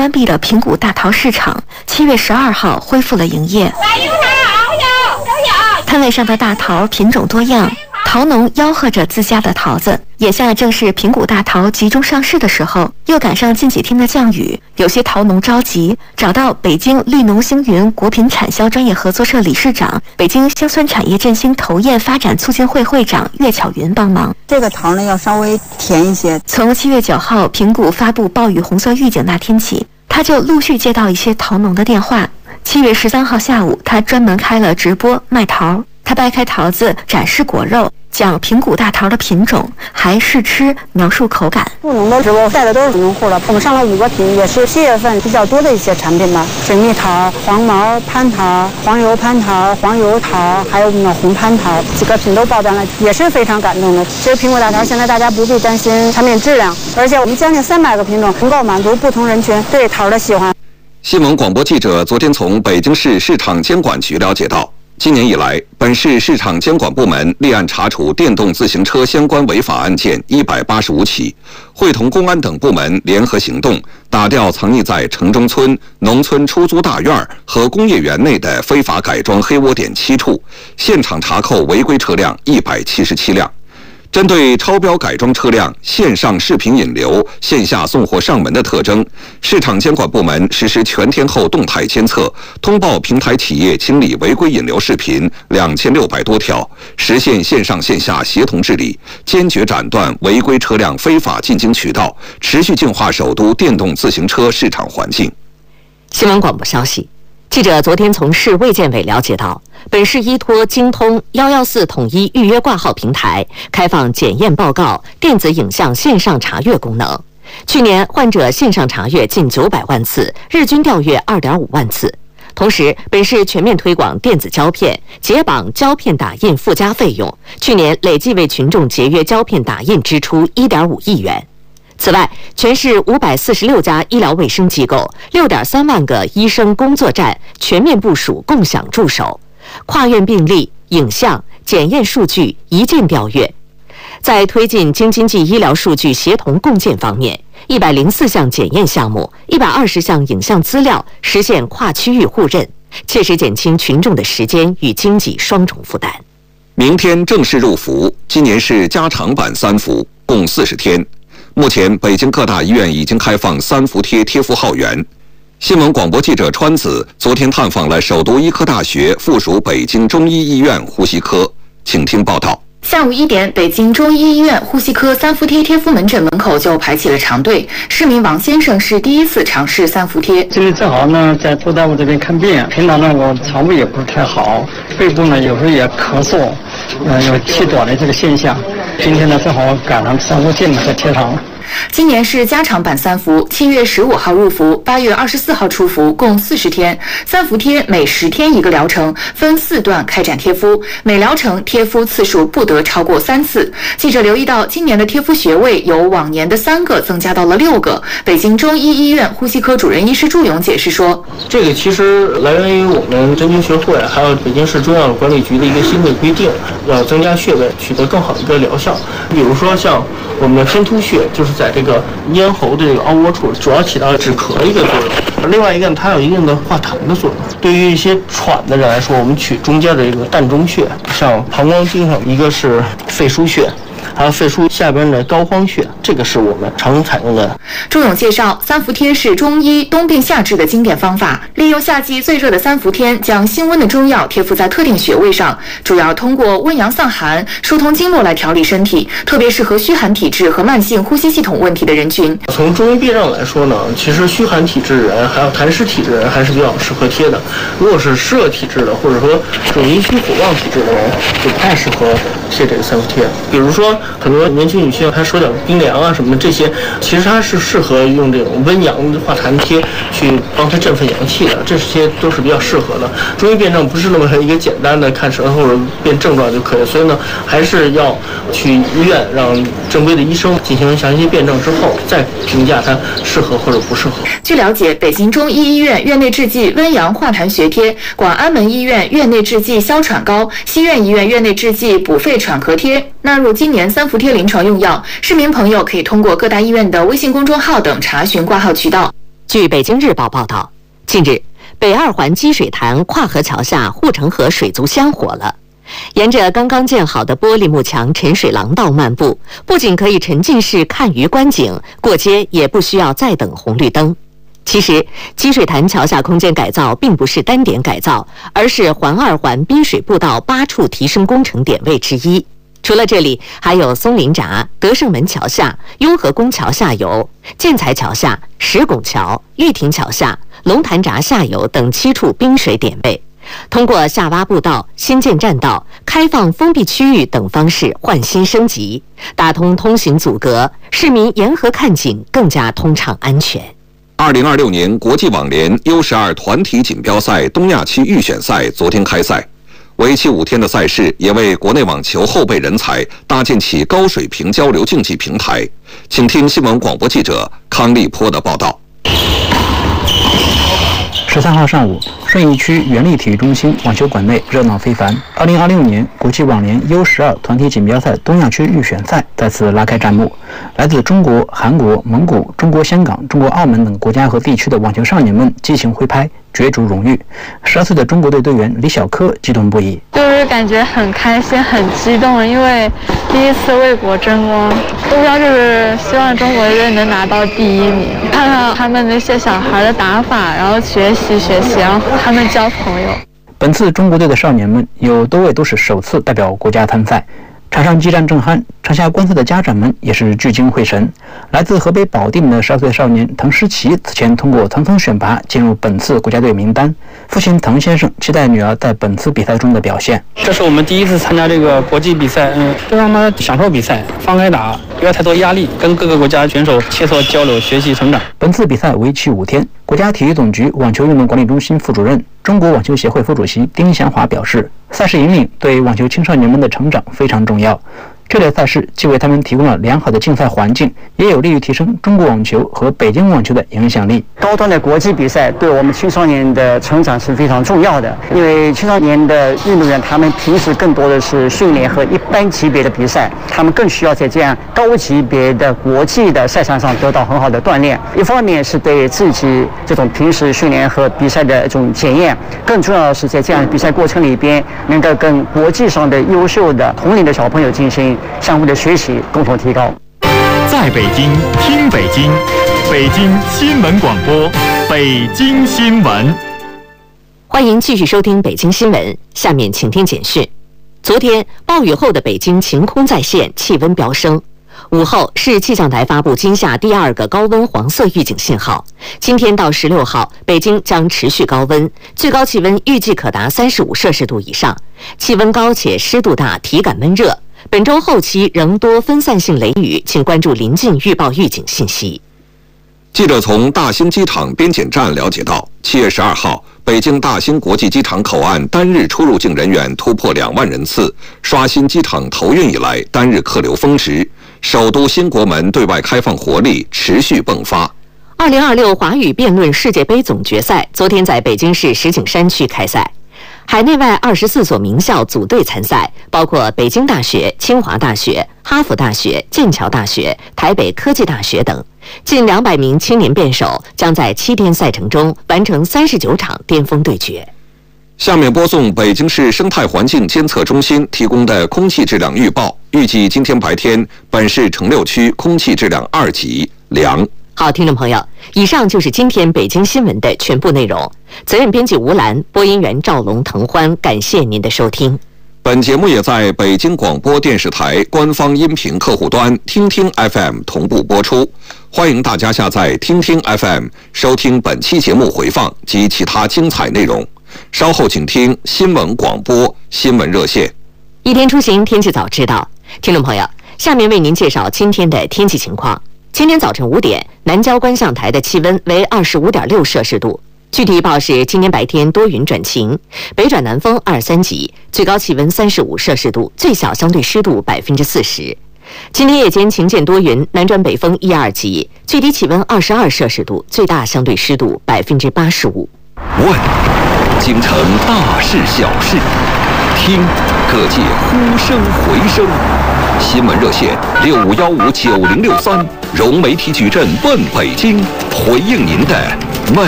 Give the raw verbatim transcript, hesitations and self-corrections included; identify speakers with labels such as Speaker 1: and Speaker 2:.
Speaker 1: 关闭的平谷大桃市场，七月十二号恢复了营业。摊位上的大桃品种多样，桃农吆喝着自家的桃子。眼下正是平谷大桃集中上市的时候，又赶上近几天的降雨，有些桃农着急，找到北京绿农星云果品产销专业合作社理事长、北京香酸产业振兴投堰发展促进会会长岳巧云帮忙。
Speaker 2: 这个桃呢要稍微甜一些。
Speaker 1: 从七月九号平谷发布暴雨红色预警那天起，他就陆续接到一些桃农的电话。七月十三号下午，他专门开了直播卖桃。他掰开桃子展示果肉，讲平谷大桃的品种，还试吃描述口感。
Speaker 2: 务农的直播带的都是农户了，我们上了五个品，也是七月份比较多的一些产品吧。水蜜桃、黄毛蟠桃、黄油蟠桃、黄油桃，还有我们的红蟠桃，几个品都报单了，也是非常感动的。其实平谷大桃现在大家不必担心产品质量，而且我们将近三百个品种能够满足不同人群对桃的喜欢。
Speaker 3: 新闻广播记者昨天从北京市市场监管局了解到，今年以来，本市市场监管部门立案查处电动自行车相关违法案件一百八十五起，会同公安等部门联合行动，打掉藏匿在城中村、农村出租大院和工业园内的非法改装黑窝点七处，现场查扣违规车辆一百七十七辆。针对超标改装车辆线上视频引流、线下送货上门的特征，市场监管部门实施全天候动态监测，通报平台企业清理违规引流视频两千六百多条，实现线上线下协同治理，坚决斩断违规车辆非法进京渠道，持续净化首都电动自行车市场环境。
Speaker 4: 新闻广播消息。记者昨天从市卫健委了解到，本市依托京通一一四统一预约挂号平台，开放检验报告、电子影像线上查阅功能。去年患者线上查阅近九百万次，日均调阅二点五万次。同时，本市全面推广电子胶片，解绑胶片打印附加费用，去年累计为群众节约胶片打印支出一点五亿元。此外，全市五百四十六家医疗卫生机构、六点三万个医生工作站全面部署共享助手，跨院病例、影像、检验数据一键调阅。在推进京津冀医疗数据协同共建方面，一百零四项检验项目、一百二十项影像资料实现跨区域互认，切实减轻群众的时间与经济双重负担。
Speaker 3: 明天正式入伏，今年是加长版三伏，共四十天。目前，北京各大医院已经开放三伏贴贴敷号源。新闻广播记者川子昨天探访了首都医科大学附属北京中医医院呼吸科，请听报道。
Speaker 5: 下午一点，北京中医医院呼吸科三伏贴贴敷门诊门口就排起了长队。市民王先生是第一次尝试三伏贴。
Speaker 6: 今天正好呢，在周大夫这边看病。平常呢，我肠胃也不是太好，背部呢有时候也咳嗽，呃，有气短的这个现象。今天呢，正好赶上三伏贴呢，在贴上。
Speaker 5: 今年是加长版三伏，七月十五号入伏，八月二十四号出伏，共四十天。三伏贴每十天一个疗程，分四段开展贴敷，每疗程贴敷次数不得超过三次。记者留意到，今年的贴敷穴位由往年的三个增加到了六个。北京中医医院呼吸科主任医师祝勇解释说，
Speaker 7: 这个其实来源于我们针灸学会还有北京市中药管理局的一个新的规定，要增加穴位，取得更好的一个疗效。比如说像我们的偏突穴，就是在这个咽喉的这个凹窝处，主要起到止咳的一个作用。另外一个，它有一定的化痰的作用。对于一些喘的人来说，我们取中间的这个膻中穴，像膀胱经上一个是肺腧穴，还有肺腧下边的膏肓穴，这个是我们常采用的。
Speaker 5: 祝勇介绍，三伏贴是中医冬病夏治的经典方法，利用夏季最热的三伏天，将辛温的中药贴敷在特定穴位上，主要通过温阳散寒、疏通经络来调理身体，特别适合虚寒体质和慢性呼吸系统问题的人群。
Speaker 7: 从中医病症来说呢，其实虚寒体质人还有痰湿体质人还是比较适合贴的。如果是湿热体质的，或者说这种阴虚火旺体质的人，就不太适合贴这个三伏贴。比如说很多年轻女性她手脚冰凉啊什么的，这些其实她是适合用这种温阳化痰贴去帮她振奋阳气的，这些都是比较适合的。中医辨证不是那么一个简单的看舌头或者辨症状就可以，所以呢还是要去医院让正规的医生进行详细辨证之后，再评价它适合或者不适合。
Speaker 5: 据了解，北京中医医院院内制剂温阳化痰穴贴、广安门医院院内制剂消喘膏、西苑医院院内制剂补肺喘咳贴纳入今年三伏贴临床用药，市民朋友可以通过各大医院的微信公众号等查询挂号渠道。
Speaker 4: 据北京日报报道，近日北二环积水潭跨河桥下护城河水族箱火了。沿着刚刚建好的玻璃幕墙沉水廊道漫步，不仅可以沉浸式看鱼观景，过街也不需要再等红绿灯。其实，积水潭桥下空间改造并不是单点改造，而是环二环滨水步道八处提升工程点位之一。除了这里，还有松林闸、德胜门桥下、雍和宫桥下游、建材桥下、石拱桥、玉亭桥下、龙潭闸下游等七处滨水点位。通过下挖步道、新建栈道、开放封闭区域等方式换新升级，打通通行阻隔，市民沿河看景更加通畅安全。
Speaker 3: 二零二六年国际网联 U 十二团体锦标赛东亚区预选赛昨天开赛，为期五天的赛事也为国内网球后备人才搭建起高水平交流竞技平台。请听新闻广播记者康立波的报道。
Speaker 8: 十三号上午，顺义区原力体育中心网球馆内热闹非凡。二零二六年国际网联 U 十二团体锦标赛东亚区预选赛再次拉开战幕。来自中国、韩国、蒙古、中国香港、中国澳门等国家和地区的网球少年们激情挥拍，角逐荣誉。十二岁的中国队队员李小柯激动不已，
Speaker 9: 就是感觉很开心、很激动，因为第一次为国争光，目标就是希望中国队能拿到第一名。看看他们那些小孩的打法，然后学习学习，然后和他们交朋友。
Speaker 8: 本次中国队的少年们有多位都是首次代表国家参赛。场上激战正酣，场下观赛的家长们也是聚精会神。来自河北保定的十二岁少年滕诗琪此前通过层层选拔进入本次国家队名单。父亲滕先生期待女儿在本次比赛中的表现。
Speaker 6: 这是我们第一次参加这个国际比赛，嗯，就让他享受比赛，放开打，不要太多压力，跟各个国家选手切磋交流，学习成长。
Speaker 8: 本次比赛为期五天。国家体育总局网球运动管理中心副主任、中国网球协会副主席丁祥华表示，赛事引领对网球青少年们的成长非常重要。这类赛事既为他们提供了良好的竞赛环境，也有利于提升中国网球和北京网球的影响力。
Speaker 10: 高端的国际比赛对我们青少年的成长是非常重要的，因为青少年的运动员他们平时更多的是训练和一般级别的比赛，他们更需要在这样高级别的国际的赛场上得到很好的锻炼。一方面是对自己这种平时训练和比赛的一种检验，更重要的是在这样的比赛过程里边，能够跟国际上的优秀的同龄的小朋友进行相互的学习，共同提高。
Speaker 11: 在北京听北京，北京新闻广播，北京新闻。
Speaker 4: 欢迎继续收听北京新闻，下面请听简讯。昨天暴雨后的北京晴空再现，气温飙升。午后，市气象台发布今夏第二个高温黄色预警信号。今天到十六号，北京将持续高温，最高气温预计可达三十五摄氏度以上，气温高且湿度大，体感闷热。本周后期仍多分散性雷雨，请关注临近预报预警信息。
Speaker 3: 记者从大兴机场边检站了解到，七月十二号，北京大兴国际机场口岸单日出入境人员突破两万人次，刷新机场投运以来单日客流峰值。首都新国门对外开放活力持续迸发。
Speaker 4: 二零二六华语辩论世界杯总决赛昨天在北京市石景山区开赛。海内外二十四所名校组队参赛，包括北京大学、清华大学、哈佛大学、剑桥大学、台北科技大学等。近两百名青年辩手将在七天赛程中完成三十九场巅峰对决。
Speaker 3: 下面播送北京市生态环境监测中心提供的空气质量预报。预计今天白天，本市城六区空气质量二级良。
Speaker 4: 好，听众朋友，以上就是今天北京新闻的全部内容。责任编辑吴兰，播音员赵龙、滕欢，感谢您的收听。
Speaker 3: 本节目也在北京广播电视台官方音频客户端听听 F M 同步播出，欢迎大家下载听听 F M 收听本期节目回放及其他精彩内容。稍后请听新闻广播新闻热线。
Speaker 4: 一天出行，天气早知道。听众朋友，下面为您介绍今天的天气情况。今天早晨五点，南郊观象台的气温为二十五点六摄氏度。具体预报是：今天白天多云转晴，北转南风二三级，最高气温三十五摄氏度，最小相对湿度百分之四十。今天夜间晴见多云，南转北风一二级，最低气温二十二摄氏度，最大相对湿度百分之八十五。
Speaker 3: 问，京城大事小事，听各界呼声回声。新闻热线六五幺五九零六三，融媒体矩阵问北京，回应您的